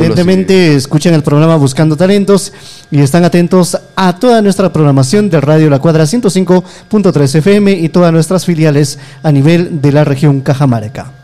evidentemente escuchan el programa Buscando Talentos y están atentos a toda nuestra programación de Radio La Cuadra 105.3 FM y todas nuestras filiales a nivel de la región Cajamarca.